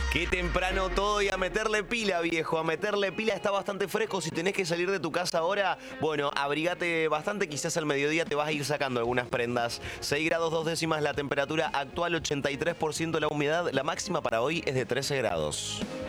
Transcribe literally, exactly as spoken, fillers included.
Qué temprano todo y a meterle pila, viejo, a meterle pila. Está bastante fresco. Si tenés que salir de tu casa ahora, bueno, abrigate bastante. Quizás al mediodía te vas a ir sacando algunas prendas. seis grados dos décimas la temperatura actual, ochenta y tres por ciento la humedad. La máxima para hoy es de trece grados.